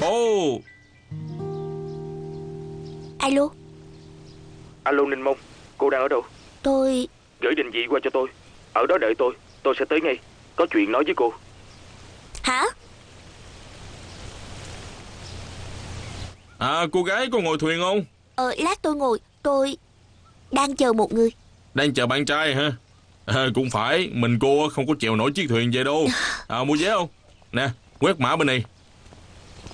Ồ. Alo. Alo Ninh Mông, cô đang ở đâu? Tôi... Gửi định vị qua cho tôi. Ở đó đợi tôi sẽ tới ngay. Có chuyện nói với cô. Hả? À, cô gái có ngồi thuyền không? Lát tôi ngồi. Tôi đang chờ một người. Đang chờ bạn trai hả? Cũng phải, mình cô không có chèo nổi chiếc thuyền vậy đâu. Mua vé không? Nè, quét mã bên này.